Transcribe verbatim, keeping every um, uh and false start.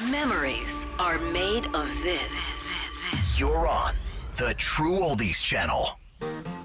Memories are made of this. You're on the True Oldies channel.